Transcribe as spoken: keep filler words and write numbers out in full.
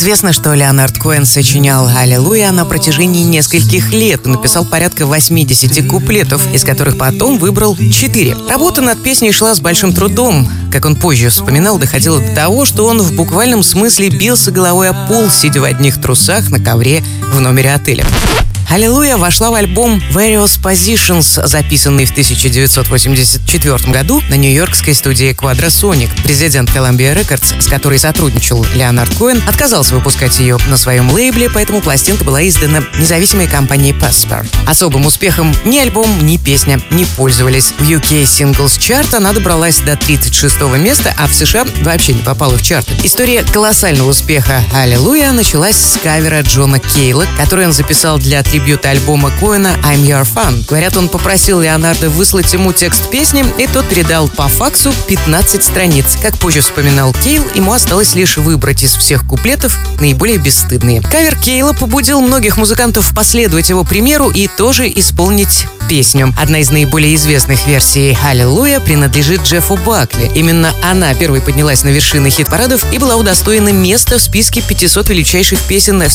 Известно, что Леонард Коэн сочинял «Аллилуйя» на протяжении нескольких лет и написал порядка восьмидесяти куплетов, из которых потом выбрал четыре. Работа над песней шла с большим трудом. Как он позже вспоминал, доходило до того, что он в буквальном смысле бился головой о пол, сидя в одних трусах на ковре в номере отеля. «Аллилуйя» вошла в альбом Various Positions, записанный в тысяча девятьсот восемьдесят четвёртом году на нью-йоркской студии Quadrasonic. Президент Columbia Records, с которой сотрудничал Леонард Коэн, отказался выпускать ее на своем лейбле, поэтому пластинка была издана независимой компанией Passport. Особым успехом ни альбом, ни песня не пользовались. В ю кей Singles Chart она добралась до тридцать шестого места, а в США вообще не попала в чарты. История колоссального успеха «Аллилуйя» началась с кавера Джона Кейла, который он записал для трибьюта альбома Коэна «I'm Your Fan». Говорят, он попросил Леонарда выслать ему текст песни, и тот передал по факсу пятнадцать страниц. Как позже вспоминал Кейл, ему осталось лишь выбрать из всех куплетов наиболее бесстыдные. Кавер Кейла побудил многих музыкантов последовать его примеру и тоже исполнить песню. Одна из наиболее известных версий «Аллилуйя» принадлежит Джеффу Бакли. Именно она первой поднялась на вершины хит-парадов и была удостоена места в списке пятисот величайших песен